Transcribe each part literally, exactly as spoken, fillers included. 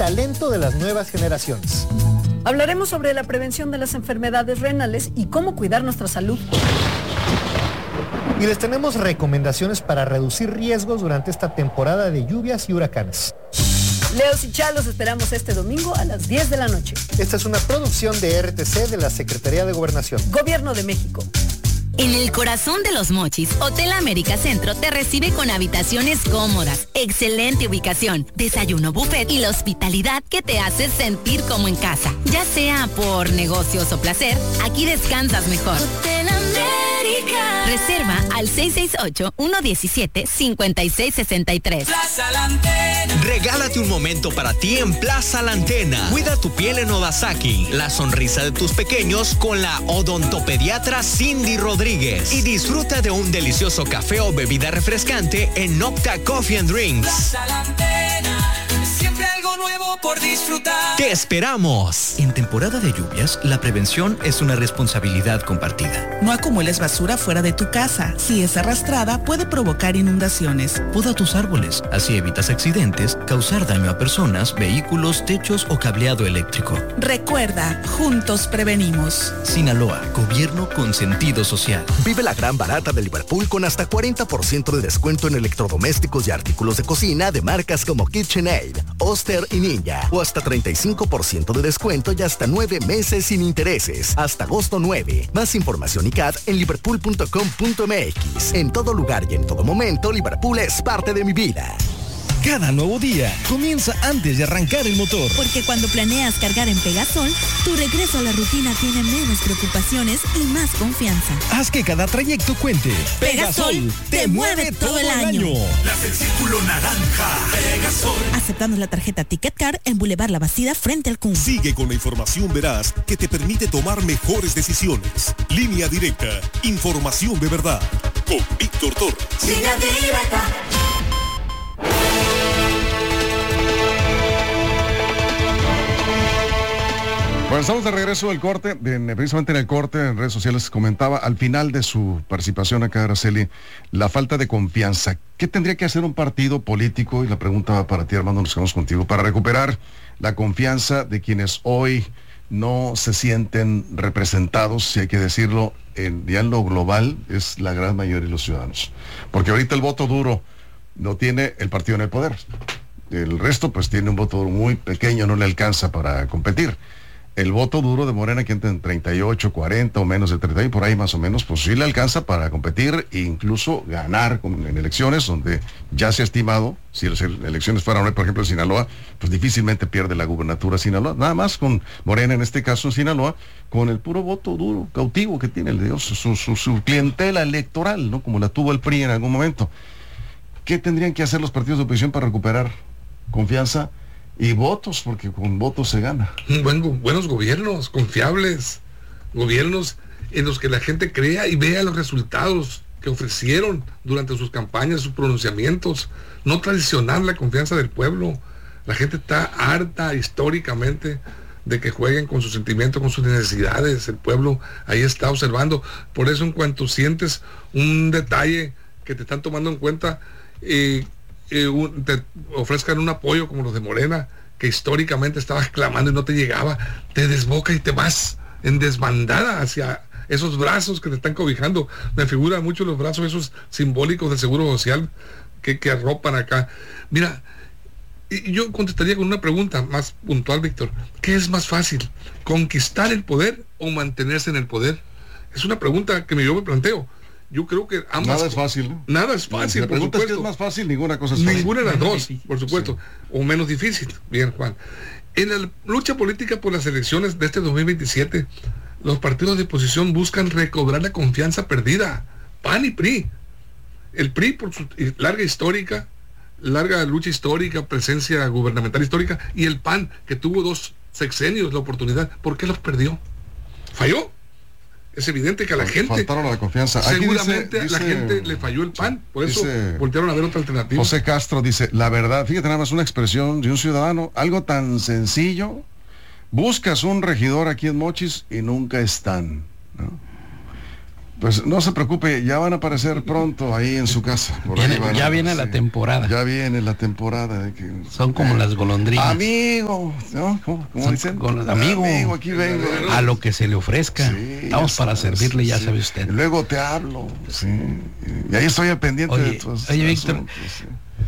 talento de las nuevas generaciones. Hablaremos sobre la prevención de las enfermedades renales y cómo cuidar nuestra salud. Y les tenemos recomendaciones para reducir riesgos durante esta temporada de lluvias y huracanes. Leos y Chalos esperamos este domingo a las diez de la noche. Esta es una producción de R T C de la Secretaría de Gobernación. Gobierno de México. En el corazón de Los Mochis, Hotel América Centro te recibe con habitaciones cómodas, excelente ubicación, desayuno buffet y la hospitalidad que te hace sentir como en casa. Ya sea por negocios o placer, aquí descansas mejor. Hotel América. Reserva al seis seis ocho, uno uno siete, cinco seis seis tres. Plaza La Antena. Regálate un momento para ti en Plaza La Antena. Cuida tu piel en Odasaki, la sonrisa de tus pequeños con la odontopediatra Cindy Rodríguez. Y disfruta de un delicioso café o bebida refrescante en Nocta Coffee and Drinks. Plaza La Antena. Siempre algo nuevo por disfrutar. ¡Te esperamos! En temporada de lluvias, la prevención es una responsabilidad compartida. No acumules basura fuera de tu casa. Si es arrastrada, puede provocar inundaciones. Poda tus árboles, así evitas accidentes, causar daño a personas, vehículos, techos o cableado eléctrico. Recuerda, juntos prevenimos. Sinaloa, gobierno con sentido social. Vive la gran barata de Liverpool con hasta cuarenta por ciento de descuento en electrodomésticos y artículos de cocina de marcas como KitchenAid, Oster y Ninja. O hasta treinta y cinco por ciento de descuento y hasta nueve meses sin intereses. Hasta agosto nueve. Más información y C A D en liverpool punto com punto m x. En todo lugar y en todo momento, Liverpool es parte de mi vida. Cada nuevo día comienza antes de arrancar el motor. Porque cuando planeas cargar en Pegasol, tu regreso a la rutina tiene menos preocupaciones y más confianza. Haz que cada trayecto cuente. Pegasol, Pegasol te, te mueve todo, todo el año. año. Las del círculo naranja. Pegasol. Aceptamos la tarjeta Ticket Card en Boulevard La Bastida frente al C U M. Sigue con la información veraz que te permite tomar mejores decisiones. Línea directa. Información de verdad. Con Víctor Torres. Línea directa. Bueno, estamos de regreso del corte, de, precisamente en el corte, en redes sociales comentaba al final de su participación acá, Araceli, la falta de confianza. ¿Qué tendría que hacer un partido político? Y la pregunta va para ti, Armando, nos quedamos contigo, para recuperar la confianza de quienes hoy no se sienten representados, si hay que decirlo, en, ya en lo global, es la gran mayoría de los ciudadanos. Porque ahorita el voto duro no tiene el partido en el poder. El resto, pues, tiene un voto muy pequeño, no le alcanza para competir. El voto duro de Morena, que entra en treinta y ocho, cuarenta o menos de treinta y por ahí más o menos, pues sí le alcanza para competir e incluso ganar en elecciones donde ya se ha estimado, si las elecciones fueran hoy, por ejemplo, en Sinaloa, pues difícilmente pierde la gubernatura Sinaloa, nada más con Morena en este caso en Sinaloa, con el puro voto duro, cautivo que tiene el Dios, su, su, su clientela electoral, ¿no? Como la tuvo el P R I en algún momento. ¿Qué tendrían que hacer los partidos de oposición para recuperar confianza y votos? Porque con votos se gana. Buen, buenos gobiernos, confiables, gobiernos en los que la gente crea y vea los resultados que ofrecieron durante sus campañas, sus pronunciamientos, no traicionar la confianza del pueblo. La gente está harta históricamente de que jueguen con sus sentimientos, con sus necesidades. El pueblo ahí está observando. Por eso, en cuanto sientes un detalle que te están tomando en cuenta, eh, Eh, un, te ofrezcan un apoyo como los de Morena, que históricamente estabas clamando y no te llegaba, te desboca y te vas en desbandada hacia esos brazos que te están cobijando. Me figuran mucho los brazos esos simbólicos del Seguro Social que, que arropan acá. Mira, y yo contestaría con una pregunta más puntual, Víctor. ¿Qué es más fácil? ¿Conquistar el poder o mantenerse en el poder? Es una pregunta que yo me planteo. Yo creo que ambas... Nada es fácil, ¿no? Nada es fácil, la por pregunta supuesto. Es que es más fácil, ninguna cosa es fácil. Ninguna de las menos dos, difícil, por supuesto. Sí. O menos difícil. Bien, Juan. En la lucha política por las elecciones de este dos mil veintisiete, los partidos de oposición buscan recobrar la confianza perdida. P A N y P R I. El P R I, por su larga histórica, larga lucha histórica, presencia gubernamental histórica, y el P A N, que tuvo dos sexenios la oportunidad. ¿Por qué los perdió? ¿Falló? Es evidente que a la gente... Faltaron la confianza. Aquí seguramente dice, a la dice, gente le falló el P A N, por eso dice, voltearon a ver otra alternativa. José Castro dice, la verdad, fíjate nada más una expresión de un ciudadano, algo tan sencillo, buscas un regidor aquí en Mochis y nunca están, ¿no? Pues no se preocupe, ya van a aparecer pronto ahí en su casa. Por viene, ahí van ya a, viene sí, la temporada. Ya viene la temporada. Que, Son como eh, las golondrinas. Amigo, ¿no? ¿Cómo, cómo dicen? Con, amigo, amigo, aquí vengo. A lo que se le ofrezca. Sí, Estamos para sabes, servirle, ya sí. sabe usted. Y luego te hablo. Sí. Y ahí estoy al pendiente oye, de tus Oye, Víctor, sí.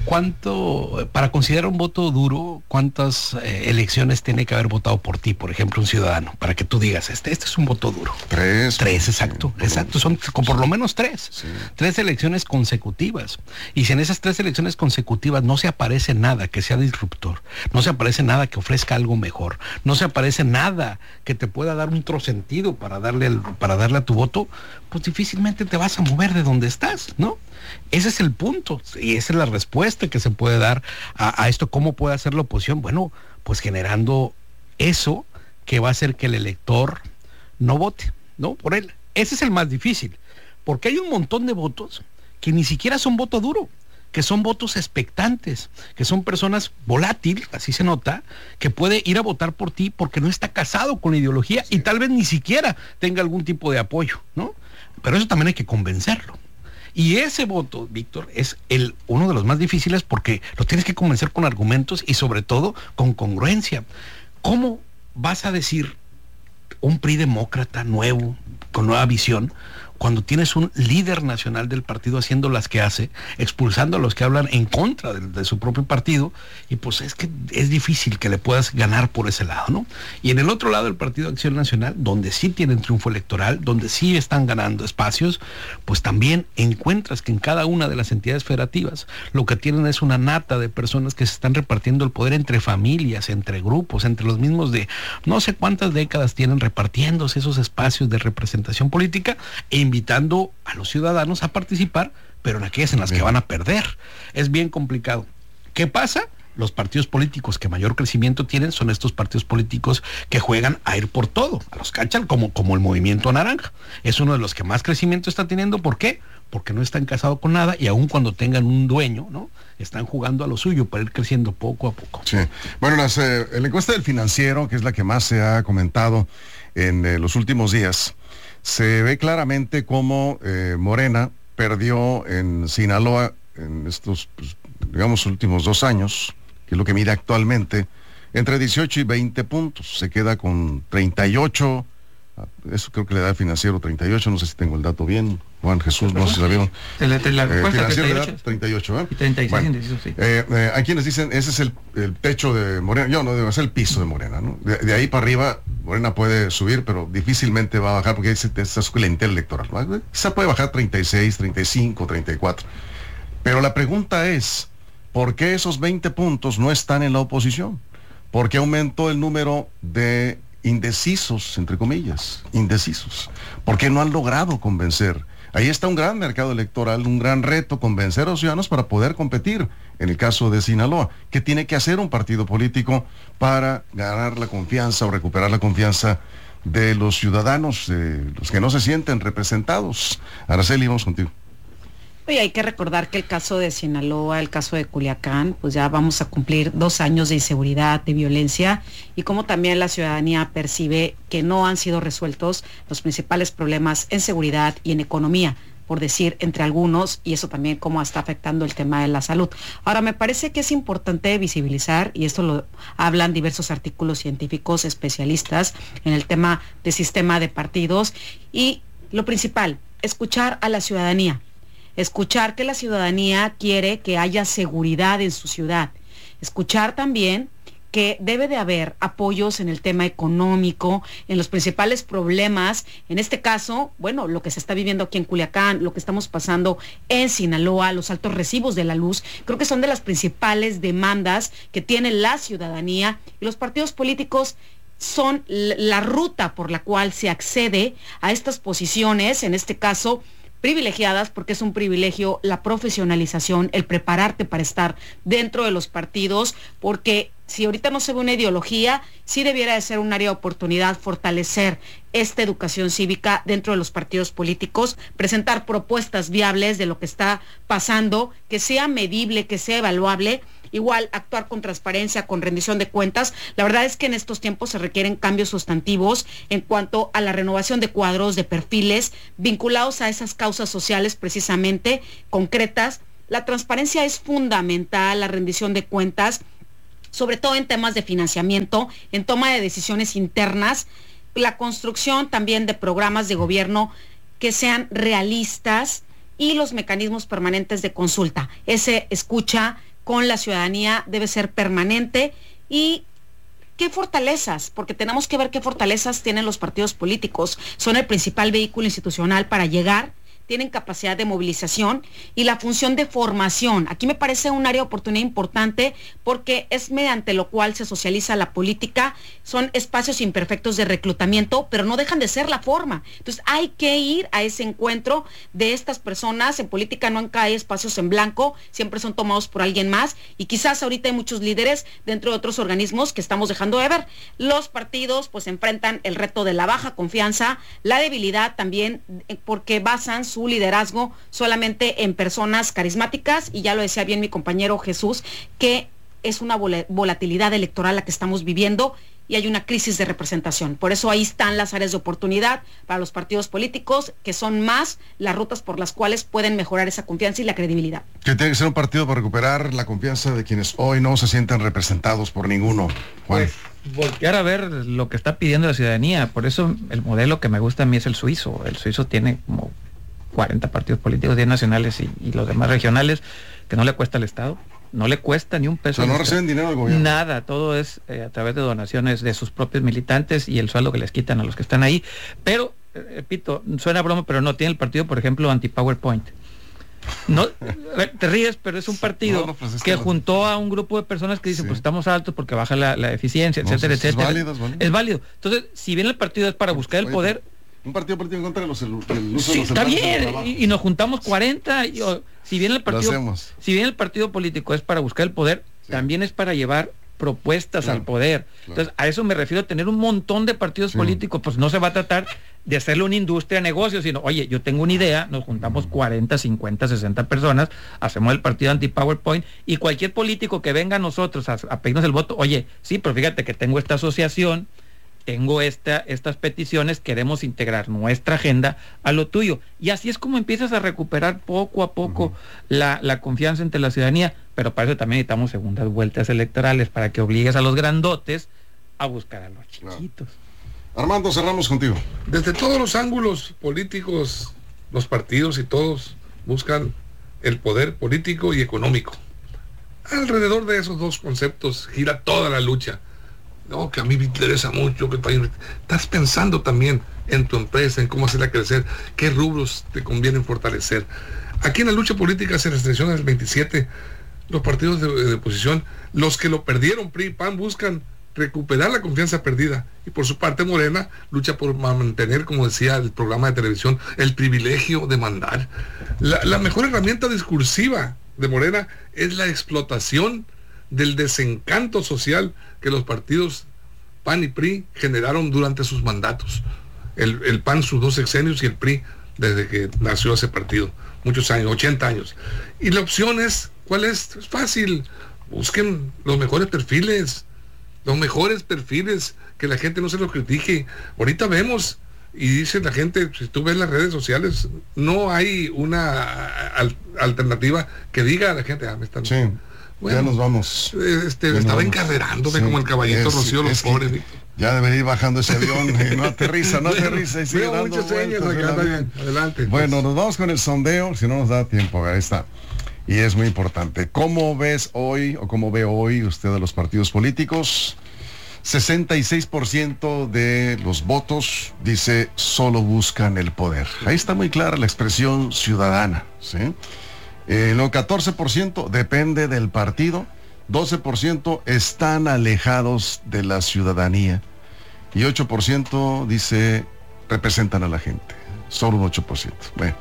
¿cuánto, para considerar un voto duro, cuántas eh, elecciones tiene que haber votado por ti, por ejemplo, un ciudadano, para que tú digas, este, este es un voto duro? Tres. Tres, exacto, sí, exacto, son por, por lo menos tres. Sí. Tres elecciones consecutivas. Y si en esas tres elecciones consecutivas no se aparece nada que sea disruptor, no se aparece nada que ofrezca algo mejor, no se aparece nada que te pueda dar un otro sentido para darle, el, para darle a tu voto, pues difícilmente te vas a mover de donde estás, ¿no? Ese es el punto, y esa es la respuesta que se puede dar a, a esto. ¿Cómo puede hacer la oposición? Bueno, pues generando eso que va a hacer que el elector no vote, ¿no? Por él. Ese es el más difícil, porque hay un montón de votos que ni siquiera son voto duro, que son votos expectantes, que son personas volátiles, así se nota, que puede ir a votar por ti porque no está casado con la ideología y tal vez ni siquiera tenga algún tipo de apoyo, ¿no? Pero eso también hay que convencerlo. Y ese voto, Víctor, es el uno de los más difíciles porque lo tienes que convencer con argumentos y sobre todo con congruencia. ¿Cómo vas a decir un P R I demócrata nuevo, con nueva visión, cuando tienes un líder nacional del partido haciendo las que hace, expulsando a los que hablan en contra de, de su propio partido? Y pues es que es difícil que le puedas ganar por ese lado, ¿no? Y en el otro lado, el Partido Acción Nacional, donde sí tienen triunfo electoral, donde sí están ganando espacios, pues también encuentras que en cada una de las entidades federativas lo que tienen es una nata de personas que se están repartiendo el poder entre familias, entre grupos, entre los mismos de no sé cuántas décadas tienen repartiéndose esos espacios de representación política e invitando a los ciudadanos a participar, pero en aquellas en las que van a perder. Es bien complicado. ¿Qué pasa? Los partidos políticos que mayor crecimiento tienen son estos partidos políticos que juegan a ir por todo, a los cachan como, como el Movimiento Naranja. Es uno de los que más crecimiento está teniendo. ¿Por qué? Porque no están casados con nada y aun cuando tengan un dueño, ¿no? Están jugando a lo suyo para ir creciendo poco a poco. Sí. Bueno, las, eh, la encuesta del Financiero, que es la que más se ha comentado en eh, los últimos días, se ve claramente cómo eh, Morena perdió en Sinaloa en estos, pues, digamos, últimos dos años, que es lo que mide actualmente, entre dieciocho y veinte puntos. Se queda con treinta y ocho, eso creo que le da el Financiero treinta y ocho, no sé si tengo el dato bien. Juan Jesús, no sé si la vieron. La, la, la eh, Financiero le da treinta y ocho, ¿eh? Y treinta y seis, bueno, sí. eh, eh, hay quienes dicen, ese es el, el techo de Morena. Yo no, debe ser el piso de Morena, ¿no? De, de ahí para arriba, Morena puede subir, pero difícilmente va a bajar porque esa es su clientela electoral, ¿no? Quizá puede bajar treinta y seis, treinta y cinco, treinta y cuatro. Pero la pregunta es, ¿por qué esos veinte puntos no están en la oposición? ¿Por qué aumentó el número de indecisos, entre comillas, indecisos? ¿Por qué no han logrado convencer? Ahí está un gran mercado electoral, un gran reto, convencer a los ciudadanos para poder competir. En el caso de Sinaloa, ¿qué tiene que hacer un partido político para ganar la confianza o recuperar la confianza de los ciudadanos, eh, los que no se sienten representados? Araceli, vamos contigo. Y hay que recordar que el caso de Sinaloa, el caso de Culiacán, pues ya vamos a cumplir dos años de inseguridad, de violencia, y como también la ciudadanía percibe que no han sido resueltos los principales problemas en seguridad y en economía, por decir entre algunos, y eso también cómo está afectando el tema de la salud. Ahora, me parece que es importante visibilizar, y esto lo hablan diversos artículos científicos, especialistas en el tema de sistema de partidos, y lo principal, escuchar a la ciudadanía. Escuchar que la ciudadanía quiere que haya seguridad en su ciudad. Escuchar también que debe de haber apoyos en el tema económico, en los principales problemas. En este caso, bueno, lo que se está viviendo aquí en Culiacán, lo que estamos pasando en Sinaloa, los altos recibos de la luz, creo que son de las principales demandas que tiene la ciudadanía, y los partidos políticos son la ruta por la cual se accede a estas posiciones, en este caso privilegiadas, porque es un privilegio la profesionalización, el prepararte para estar dentro de los partidos, porque si ahorita no se ve una ideología, sí debiera de ser un área de oportunidad fortalecer esta educación cívica dentro de los partidos políticos, presentar propuestas viables de lo que está pasando, que sea medible, que sea evaluable, igual actuar con transparencia, con rendición de cuentas. La verdad es que en estos tiempos se requieren cambios sustantivos en cuanto a la renovación de cuadros, de perfiles, vinculados a esas causas sociales precisamente concretas. La transparencia es fundamental, la rendición de cuentas, sobre todo en temas de financiamiento, en toma de decisiones internas, la construcción también de programas de gobierno que sean realistas y los mecanismos permanentes de consulta. Ese escucha con la ciudadanía debe ser permanente. Y ¿qué fortalezas? Porque tenemos que ver qué fortalezas tienen los partidos políticos. Son el principal vehículo institucional para llegar, tienen capacidad de movilización y la función de formación. Aquí me parece un área de oportunidad importante porque es mediante lo cual se socializa la política, son espacios imperfectos de reclutamiento, pero no dejan de ser la forma. Entonces hay que ir a ese encuentro de estas personas. En política no hay espacios en blanco, siempre son tomados por alguien más y quizás ahorita hay muchos líderes dentro de otros organismos que estamos dejando de ver. Los partidos pues enfrentan el reto de la baja confianza, la debilidad también porque basan su liderazgo solamente en personas carismáticas, y ya lo decía bien mi compañero Jesús, que es una vol- volatilidad electoral la que estamos viviendo y hay una crisis de representación. Por eso ahí están las áreas de oportunidad para los partidos políticos, que son más las rutas por las cuales pueden mejorar esa confianza y la credibilidad. Que tiene que ser un partido para recuperar la confianza de quienes hoy no se sienten representados por ninguno. Juan. Pues, voltear a ver lo que está pidiendo la ciudadanía. Por eso el modelo que me gusta a mí es el suizo. El suizo tiene como cuarenta partidos políticos, diez nacionales y, y los demás regionales, que no le cuesta al Estado, no le cuesta ni un peso. O sea, no reciben dinero del gobierno. Nada, todo es eh, a través de donaciones de sus propios militantes y el sueldo que les quitan a los que están ahí. Pero, eh, repito, suena broma, pero no, tiene el partido, por ejemplo, anti-PowerPoint. No, te ríes, pero es un partido no, no, pues es que, que juntó a un grupo de personas que dicen, sí, pues estamos altos porque baja la, la eficiencia, no, etcétera, es etcétera. Válido, es, válido. es válido. Entonces, si bien el partido es para buscar el Oye, poder, un partido político en contra de los, el, el uso sí, de los está bien, y, y nos juntamos cuarenta, y, o, si bien el partido si bien el partido político es para buscar el poder, sí, también es para llevar propuestas claro, al poder. Claro. Entonces, a eso me refiero, a tener un montón de partidos sí, políticos, pues no se va a tratar de hacerle una industria de negocios, sino, oye, yo tengo una idea, nos juntamos cuarenta, cincuenta, sesenta personas, hacemos el partido anti-PowerPoint, y cualquier político que venga a nosotros a, a pedirnos el voto, oye, sí, pero fíjate que tengo esta asociación, tengo esta, estas peticiones, queremos integrar nuestra agenda a lo tuyo. Y así es como empiezas a recuperar poco a poco uh-huh. la, la confianza entre la ciudadanía, pero para eso también necesitamos segundas vueltas electorales, para que obligues a los grandotes a buscar a los chiquitos. Claro. Armando, cerramos contigo. Desde todos los ángulos políticos, los partidos y todos buscan el poder político y económico. Alrededor de esos dos conceptos gira toda la lucha. No, que a mí me interesa mucho que el país... Estás pensando también en tu empresa, en cómo hacerla crecer, qué rubros te convienen fortalecer. Aquí en la lucha política se restricciona el veintisiete, los partidos de, de oposición, los que lo perdieron, P R I y P A N, buscan recuperar la confianza perdida. Y por su parte Morena lucha por mantener, como decía el programa de televisión, el privilegio de mandar. La, la mejor herramienta discursiva de Morena es la explotación del desencanto social que los partidos P A N y P R I generaron durante sus mandatos. El, el P A N sus dos sexenios y el P R I desde que nació ese partido, muchos años, ochenta años. Y la opción es, ¿cuál es? Es fácil, busquen los mejores perfiles, los mejores perfiles, que la gente no se los critique. Ahorita vemos, y dice la gente, si tú ves las redes sociales, no hay una al, alternativa que diga a la gente, ah, me están... Sí. Bueno, ya nos vamos. Este, ya estaba encarrerándome sí, como el caballito es, Rocío, los pobres. Ya debería ir bajando ese avión. Y no aterriza, no aterriza. Y sigue dando muchas señas acá, bien. Adelante. Bueno, pues. Nos vamos con el sondeo, si no nos da tiempo. Ahí está. Y es muy importante. ¿Cómo ves hoy, o cómo ve hoy usted a los partidos políticos? sesenta y seis por ciento de los votos dice solo buscan el poder. Ahí está muy clara la expresión ciudadana, ¿sí? Eh, lo catorce por ciento depende del partido, doce por ciento están alejados de la ciudadanía y ocho por ciento dice representan a la gente. Solo un ocho por ciento. Bueno,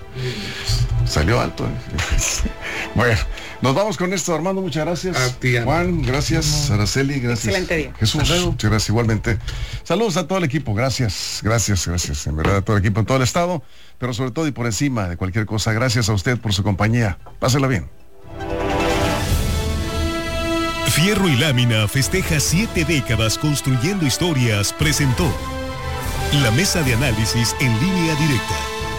salió alto, ¿eh? Bueno, nos vamos con esto, Armando, muchas gracias. A ti, Juan, gracias. Araceli, gracias. Excelente día. Jesús, muchas gracias igualmente. Saludos a todo el equipo, gracias, gracias, gracias. En verdad, a todo el equipo en todo el estado, pero sobre todo y por encima de cualquier cosa, gracias a usted por su compañía. Pásela bien. Fierro y Lámina festeja siete décadas construyendo historias. Presentó la mesa de análisis en Línea Directa.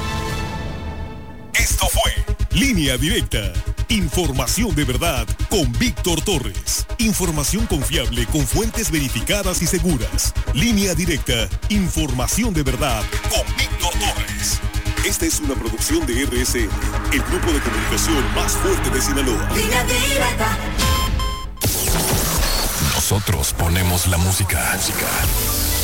Esto fue Línea Directa. Información de verdad con Víctor Torres. Información confiable con fuentes verificadas y seguras. Línea Directa. Información de verdad con Víctor Torres. Esta es una producción de R S N, el grupo de comunicación más fuerte de Sinaloa. Línea Directa. Nosotros ponemos la música. música.